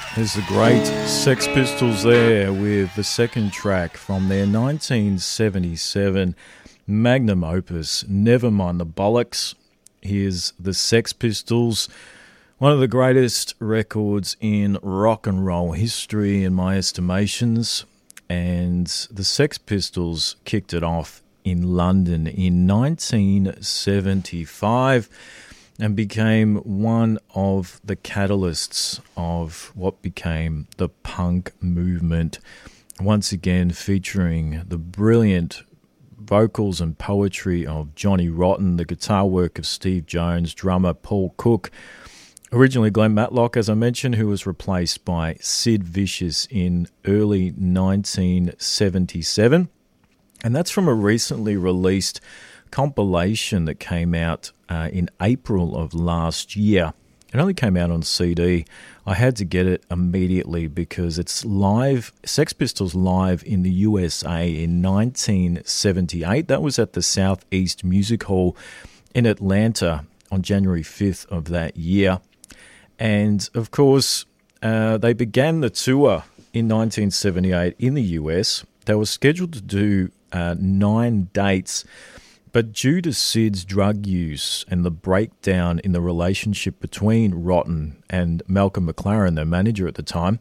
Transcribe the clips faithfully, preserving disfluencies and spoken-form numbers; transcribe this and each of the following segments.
There's the great Sex Pistols there with the second track from their nineteen seventy-seven magnum opus, Never Mind the Bollocks. Here's the Sex Pistols, one of the greatest records in rock and roll history in my estimations. And the Sex Pistols kicked it off in London in nineteen seventy-five and became one of the catalysts of what became the punk movement, once again featuring the brilliant vocals and poetry of Johnny Rotten, the guitar work of Steve Jones, drummer Paul Cook, originally Glenn Matlock, as I mentioned, who was replaced by Sid Vicious in early nineteen seventy-seven. And that's from a recently released compilation that came out uh, in April of last year. It only came out on C D. I had to get it immediately because it's live, Sex Pistols live in the U S A in nineteen seventy-eight. That was at the Southeast Music Hall in Atlanta on January fifth of that year. And of course, uh, they began the tour in nineteen seventy-eight in the U S. They were scheduled to do uh, nine dates, but due to Sid's drug use and the breakdown in the relationship between Rotten and Malcolm McLaren, their manager at the time,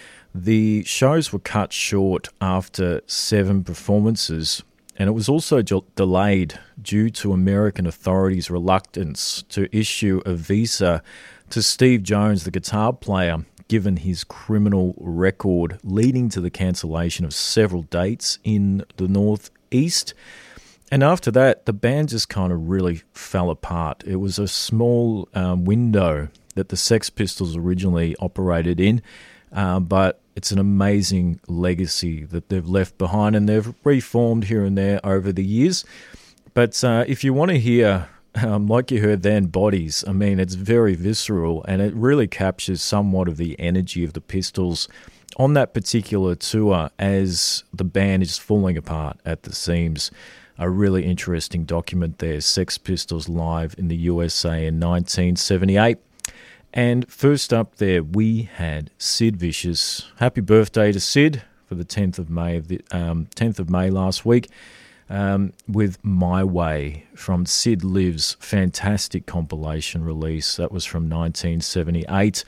the shows were cut short after seven performances, and it was also de- delayed due to American authorities' reluctance to issue a visa to Steve Jones, the guitar player, given his criminal record, leading to the cancellation of several dates in the Northeast. And after that, the band just kind of really fell apart. It was a small um, window that the Sex Pistols originally operated in, uh, but it's an amazing legacy that they've left behind, and they've reformed here and there over the years. But uh, if you want to hear, um, like you heard then, Bodies, I mean, it's very visceral, and it really captures somewhat of the energy of the Pistols on that particular tour as the band is falling apart at the seams. A really interesting document there, Sex Pistols live in the U S A in nineteen seventy-eight. And first up there, we had Sid Vicious. Happy birthday to Sid for the tenth of May of the um, tenth of May last week, um, with My Way from Sid Lives, fantastic compilation release. That was from nineteen seventy-eight.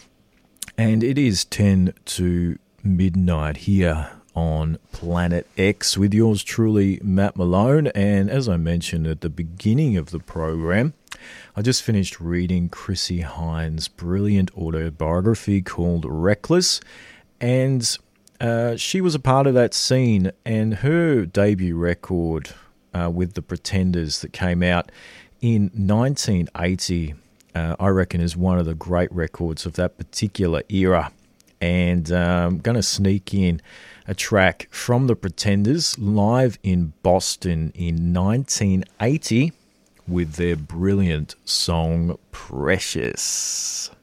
And it is ten to midnight here on Planet X with yours truly, Matt Malone. And as I mentioned at the beginning of the program, I just finished reading Chrissie Hynde's brilliant autobiography called Reckless, and uh, she was a part of that scene, and her debut record uh, with the Pretenders that came out in nineteen eighty, uh, I reckon is one of the great records of that particular era. And uh, I'm going to sneak in a track from the Pretenders live in Boston in nineteen eighty with their brilliant song Precious.